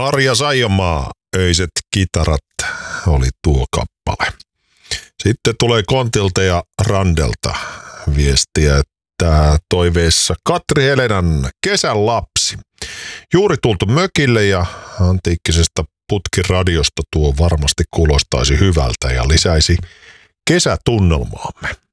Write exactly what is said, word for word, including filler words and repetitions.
Arja Saijonmaa, Öiset kitarat oli tuo kappale. Sitten tulee Kontilta ja Randelta viestiä, että toiveessa Katri Helenan Kesän lapsi. Juuri tultu mökille ja antiikkisesta putkiradiosta tuo varmasti kuulostaisi hyvältä ja lisäisi kesätunnelmaamme.